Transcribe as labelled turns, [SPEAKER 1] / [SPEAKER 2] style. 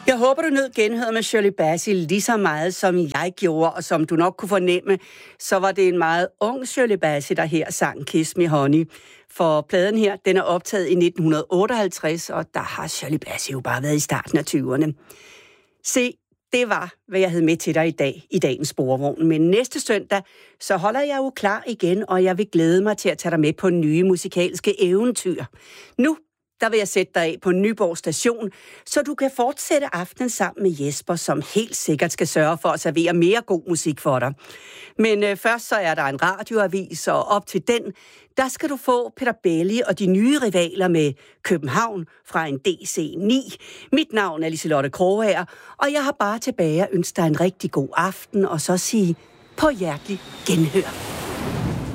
[SPEAKER 1] Jeg håber, du nød genhøret med Shirley Bassey lige så meget, som jeg gjorde, og som du nok kunne fornemme, så var det en meget ung Shirley Bassey, der her sang Kiss Me Honey. For pladen her, den er optaget i 1958, og der har Shirley Bassey jo bare været i starten af 20'erne. Se, det var, hvad jeg havde med til dig i dag, i dagens Sporvogn. Men næste søndag, så holder jeg jo klar igen, og jeg vil glæde mig til at tage dig med på nye musikalske eventyr. Nu der vil jeg sætte dig af på Nyborg Station, så du kan fortsætte aftenen sammen med Jesper, som helt sikkert skal sørge for at servere mere god musik for dig. Men først så er der en radioavis, og op til den, der skal du få Peter Belli og de nye rivaler med København fra en DC9. Mit navn er Liselotte Krogager, og jeg har bare tilbage at ønske dig en rigtig god aften, og så sige på hjertelig genhør.